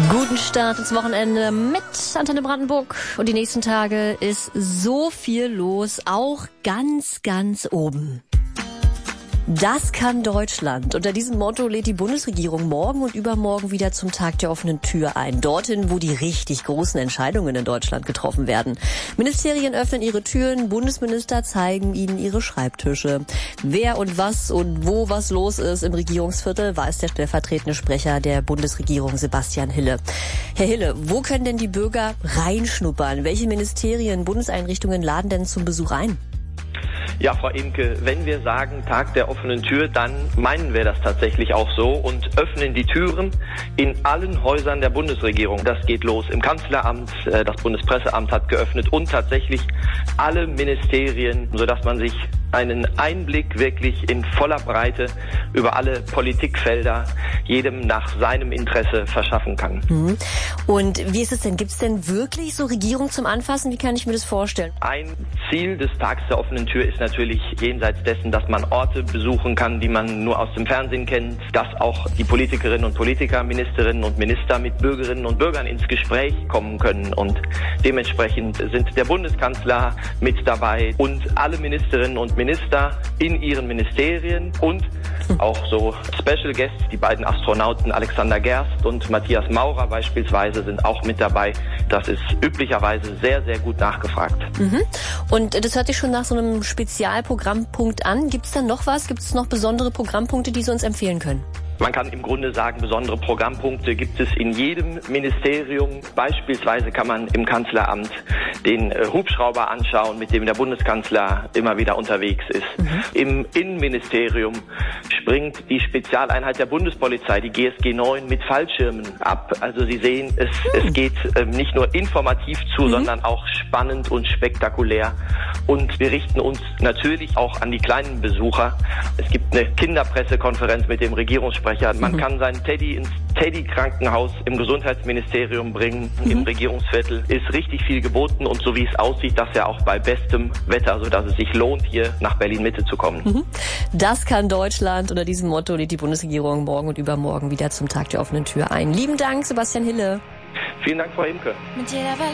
Guten Start ins Wochenende mit Antenne Brandenburg. Und die nächsten Tage ist so viel los, auch ganz, ganz oben. Das kann Deutschland. Unter diesem Motto lädt die Bundesregierung morgen und übermorgen wieder zum Tag der offenen Tür ein. Dorthin, wo die richtig großen Entscheidungen in Deutschland getroffen werden. Ministerien öffnen ihre Türen, Bundesminister zeigen ihnen ihre Schreibtische. Wer und wo was los ist im Regierungsviertel, weiß der stellvertretende Sprecher der Bundesregierung Sebastian Hille. Herr Hille, wo können denn die Bürger reinschnuppern? Welche Ministerien, Bundeseinrichtungen laden denn zum Besuch ein? Ja, Frau Imke, wenn wir sagen Tag der offenen Tür, dann meinen wir das tatsächlich auch so und öffnen die Türen in allen Häusern der Bundesregierung. Das geht los im Kanzleramt, das Bundespresseamt hat geöffnet und tatsächlich alle Ministerien, sodass man sich einen Einblick wirklich in voller Breite über alle Politikfelder jedem nach seinem Interesse verschaffen kann. Und wie ist es denn? Gibt es denn wirklich so Regierung zum Anfassen? Wie kann ich mir das vorstellen? Ein Ziel des Tags der offenen Tür ist natürlich jenseits dessen, dass man Orte besuchen kann, die man nur aus dem Fernsehen kennt, dass auch die Politikerinnen und Politiker, Ministerinnen und Minister mit Bürgerinnen und Bürgern ins Gespräch kommen können. Und dementsprechend sind der Bundeskanzler mit dabei und alle Ministerinnen und Minister in ihren Ministerien und auch so Special Guests, die beiden Astronauten Alexander Gerst und Matthias Maurer beispielsweise sind auch mit dabei. Das ist üblicherweise sehr, sehr gut nachgefragt. Und das hört sich schon nach so einem Spezialprogrammpunkt an. Gibt es da noch was? Gibt es noch besondere Programmpunkte, die Sie uns empfehlen können? Man kann im Grunde sagen, besondere Programmpunkte gibt es in jedem Ministerium. Beispielsweise kann man im Kanzleramt den Hubschrauber anschauen, mit dem der Bundeskanzler immer wieder unterwegs ist. Im Innenministerium springt die Spezialeinheit der Bundespolizei, die GSG 9, mit Fallschirmen ab. Also Sie sehen, es geht nicht nur informativ zu, sondern auch spannend und spektakulär. Und wir richten uns natürlich auch an die kleinen Besucher. Es gibt eine Kinderpressekonferenz mit dem Regierungssprecher. Man kann seinen Teddy ins Teddy-Krankenhaus im Gesundheitsministerium bringen. Im Regierungsviertel ist richtig viel geboten und so wie es aussieht, das ja auch bei bestem Wetter, sodass es sich lohnt, hier nach Berlin-Mitte zu kommen. Das kann Deutschland. Unter diesem Motto lädt die Bundesregierung morgen und übermorgen wieder zum Tag der offenen Tür ein. Lieben Dank, Sebastian Hille. Vielen Dank, Frau Imke.